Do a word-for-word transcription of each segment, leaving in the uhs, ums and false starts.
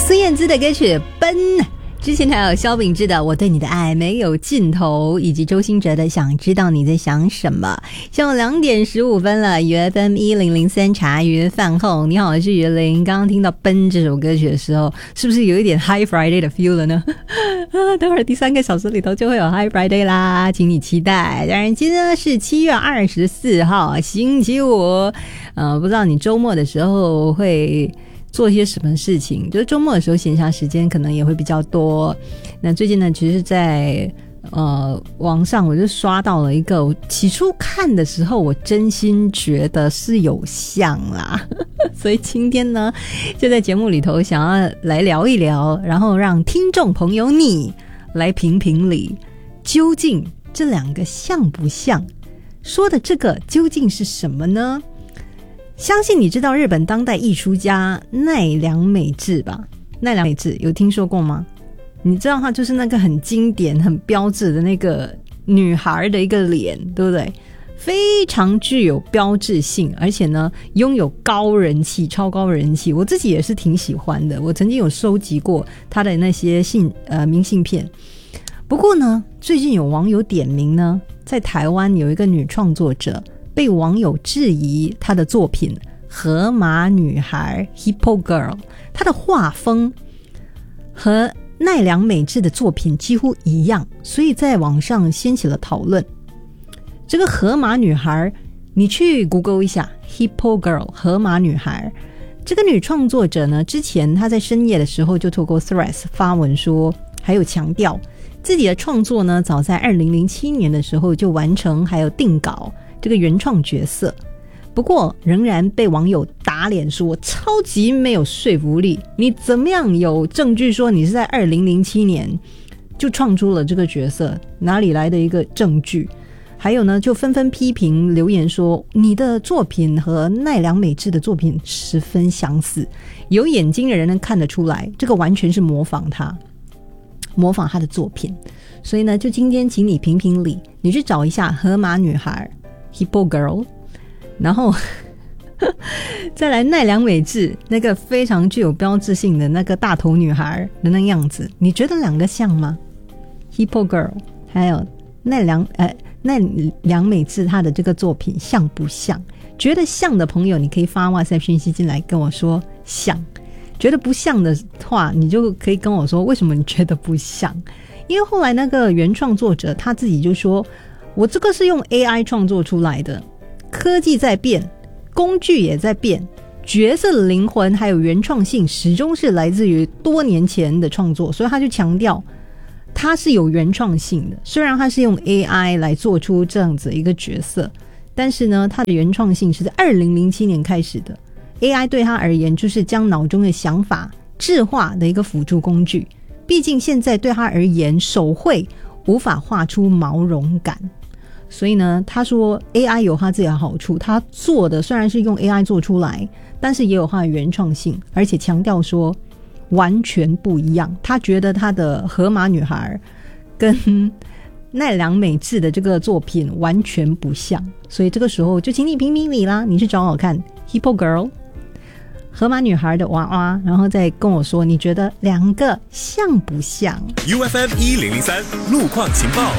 孙燕姿的歌曲《奔》，之前还有萧秉治的《我对你的爱没有尽头》，以及周兴哲的《想知道你在想什么》。下午两点十五分了 ，U F M 一零零三茶余饭后，你好，我是袁玲。刚刚听到《奔》这首歌曲的时候，是不是有一点 High Friday 的 feel 了呢？啊，待会儿第三个小时里头就会有 High Friday 啦，请你期待。当然，今天呢是七月二十四号，星期五。呃，不知道你周末的时候会做一些什么事情，就是周末的时候闲暇时间可能也会比较多。那最近呢，其实在呃网上我就刷到了一个，我起初看的时候我真心觉得是有像啦所以今天呢就在节目里头想要来聊一聊，然后让听众朋友你来评评理，究竟这两个像不像，说的这个究竟是什么呢？相信你知道日本当代艺术家奈良美智吧？奈良美智有听说过吗？你知道她就是那个很经典很标志的那个女孩的一个脸，对不对？非常具有标志性，而且呢拥有高人气，超高人气。我自己也是挺喜欢的，我曾经有收集过她的那些信呃明信片。不过呢，最近有网友点名呢，在台湾有一个女创作者被网友质疑她的作品《河马女孩》 Hippo Girl， 她的画风和奈良美智的作品几乎一样，所以在网上掀起了讨论。这个河马女孩，你去 Google 一下 Hippo Girl 河马女孩，这个女创作者呢，之前她在深夜的时候就透过 Threads 发文说，还有强调自己的创作呢，早在二零零七年的时候就完成还有定稿这个原创角色，不过仍然被网友打脸说超级没有说服力，你怎么样有证据说你是在二零零七年就创出了这个角色，哪里来的一个证据？还有呢，就纷纷批评留言说你的作品和奈良美智的作品十分相似，有眼睛的人能看得出来，这个完全是模仿他模仿他的作品。所以呢，就今天请你评评理，你去找一下河马女孩 Hippo Girl， 然后再来奈良美智那个非常具有标志性的那个大头女孩的那个样子，你觉得两个像吗？ Hippo Girl 还有奈良呃奈良美智她的这个作品像不像？觉得像的朋友你可以发 WhatsApp 讯息进来跟我说像，觉得不像的话你就可以跟我说为什么你觉得不像。因为后来那个原创作者他自己就说，我这个是用 A I 创作出来的，科技在变，工具也在变，角色的灵魂还有原创性始终是来自于多年前的创作，所以他就强调他是有原创性的。虽然他是用 A I 来做出这样子一个角色，但是呢他的原创性是在二零零七年开始的。 A I 对他而言就是将脑中的想法智化的一个辅助工具，毕竟现在对他而言手绘无法画出毛绒感，所以呢他说 A I 有他自己的好处，他做的虽然是用 A I 做出来，但是也有他的原创性，而且强调说完全不一样。他觉得他的河马女孩跟奈良美智的这个作品完全不像，所以这个时候就请你评评理啦，你去找我看 Hippo Girl 河马女孩的娃娃，然后再跟我说你觉得两个像不像。 U F M 一零零三路况情报。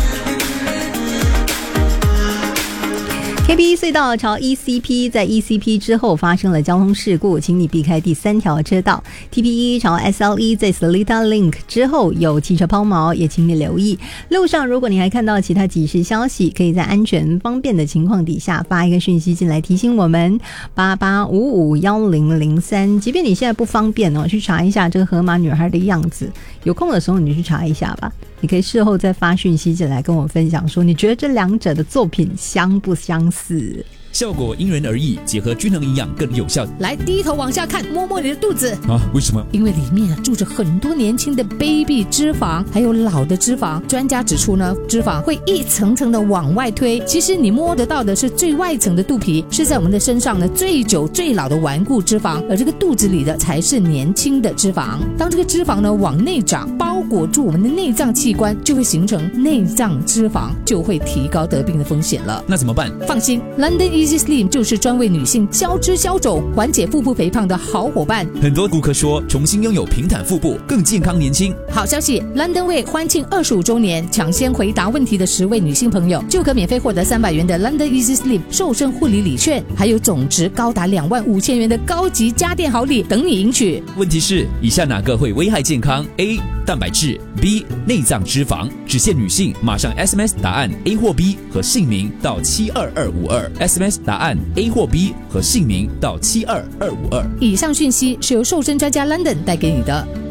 K P 隧道朝 E C P， 在 E C P 之后发生了交通事故，请你避开第三条车道。 T P 一 朝 S L E， 在 Seletar Link 之后有汽车抛锚，也请你留意。路上如果你还看到其他即时消息，可以在安全方便的情况底下发一个讯息进来提醒我们，八八五五一零零三。即便你现在不方便哦，去查一下这个河马女孩的样子，有空的时候你就去查一下吧。你可以事后再发讯息进来跟我分享说你觉得这两者的作品相不相似。 效果因人而异，结合均衡营养更有效。 来，低头往下看，摸摸你的肚子啊？为什么？ 因为里面住着很多年轻的 baby 脂肪，还有老的脂肪。专家指出呢，脂肪会一层层的往外推，其实你摸得到的是最外层的肚皮，是在我们的身上呢最久最老的顽固脂肪，而这个肚子里的才是年轻的脂肪。当这个脂肪呢往内长，包裹住我们的内脏器官，就会形成内脏脂肪，就会提高得病的风险了。 那怎么办？ 放心， London Easy Slim 就是专为女性消脂消肿、缓解腹部肥胖的好伙伴。 很多顾客说重新拥有平坦腹部，更健康年轻。 好消息 ，London Way 欢庆二十五周年，抢先回答问题的十位女性朋友就可免费获得三百元的 London Easy Slim 瘦身护理礼券，还有总值高达两万五千元的高级家电好礼等你赢取。 问题是，以下哪个会危害健康 ？A. 蛋白质 B. 内脏脂肪，只限女性。马上 S M S 答案 A 或 B 和姓名到七二二五二 S M S 答案 A 或 B 和姓名到七二二五二。 以上讯息是由瘦身专家 London 带给你的。